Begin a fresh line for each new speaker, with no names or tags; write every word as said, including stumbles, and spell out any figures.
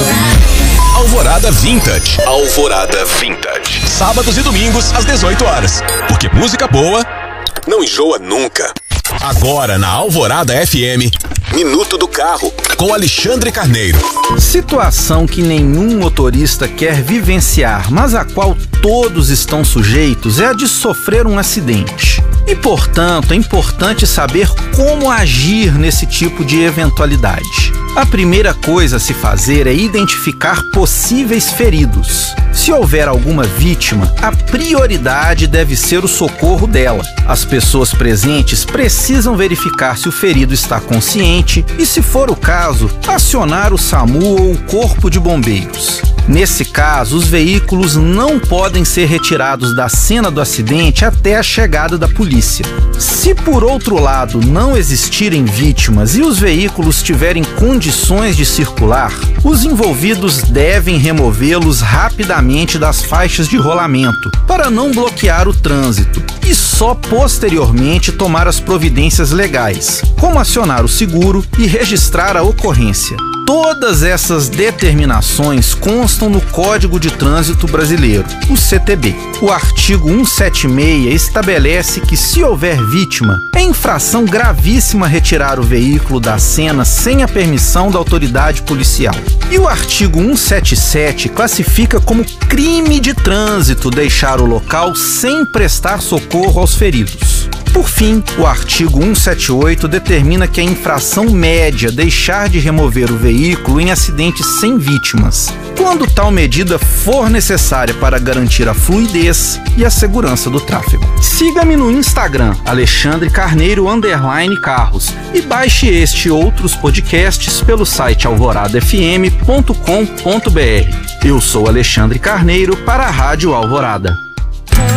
Alvorada Vintage. Alvorada Vintage. Sábados e domingos às dezoito horas. Porque música boa não enjoa nunca. Agora na Alvorada F M, Minuto do Carro, com Alexandre Carneiro.
Situação que nenhum motorista quer vivenciar, mas a qual todos estão sujeitos, é a de sofrer um acidente. E, portanto, é importante saber como agir nesse tipo de eventualidade. A primeira coisa a se fazer é identificar possíveis feridos. Se houver alguma vítima, a prioridade deve ser o socorro dela. As pessoas presentes precisam verificar se o ferido está consciente e, se for o caso, acionar o SAMU ou o Corpo de Bombeiros. Nesse caso, os veículos não podem ser retirados da cena do acidente até a chegada da polícia. Se, por outro lado, não existirem vítimas e os veículos tiverem condições de circular, os envolvidos devem removê-los rapidamente das faixas de rolamento para não bloquear o trânsito e só posteriormente tomar as providências legais, como acionar o seguro e registrar a ocorrência. Todas essas determinações constam no Código de Trânsito Brasileiro, o C T B. O artigo cento e setenta e seis estabelece que, se houver vítima, é infração gravíssima retirar o veículo da cena sem a permissão da autoridade policial. E o artigo cento e setenta e sete classifica como crime de trânsito deixar o local sem prestar socorro aos feridos. Por fim, o artigo cento e setenta e oito determina que é infração média deixar de remover o veículo em acidentes sem vítimas, quando tal medida for necessária para garantir a fluidez e a segurança do tráfego. Siga-me no Instagram, Alexandre Carneiro underline Carros, e baixe este e outros podcasts pelo site alvorada f m ponto com ponto b r. Eu sou Alexandre Carneiro para a Rádio Alvorada.